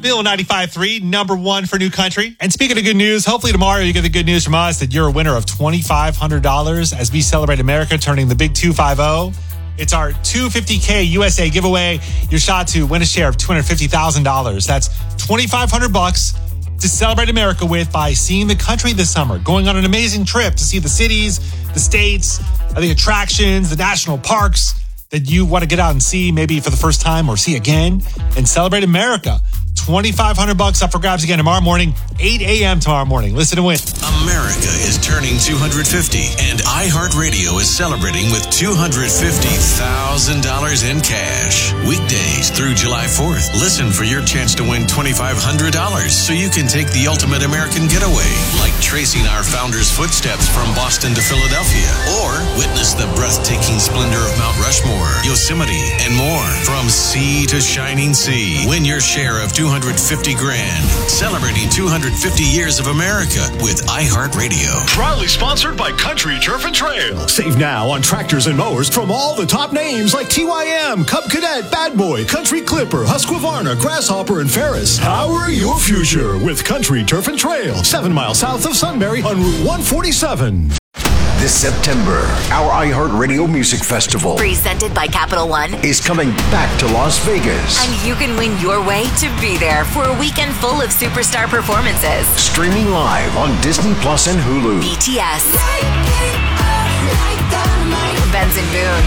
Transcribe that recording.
Bill 95.3, number one for New Country. And speaking of good news, hopefully tomorrow you get the good news from us that you're a winner of $2,500 as we celebrate America turning the big 250. It's our $250K USA giveaway. Your shot to win a share of $250,000. That's $2,500 to celebrate America with by seeing the country this summer, going on an amazing trip to see the cities, the states, the attractions, the national parks that you want to get out and see maybe for the first time or see again and celebrate America. $2,500 up for grabs again tomorrow morning, 8 a.m. tomorrow morning. Listen to win. America is turning 250, and iHeartRadio is celebrating with $250,000 in cash. Weekdays through July 4th. Listen for your chance to win $2,500 so you can take the ultimate American getaway, like tracing our founder's footsteps from Boston to Philadelphia, or witness the breathtaking splendor of Mount Rushmore, Yosemite, and more. From sea to shining sea, win your share of $250,000. Celebrating 250 years of America with iHeartRadio. Proudly sponsored by Country Turf and Trail. Save now on tractors and mowers from all the top names like TYM, Cub Cadet, Bad Boy, Country Clipper, Husqvarna, Grasshopper, and Ferris. Power your future with Country Turf and Trail. 7 miles south of Sunbury on Route 147. This September, our iHeartRadio Music Festival, presented by Capital One, is coming back to Las Vegas. And you can win your way to be there for a weekend full of superstar performances. Streaming live on Disney Plus and Hulu. BTS, Benson Boone,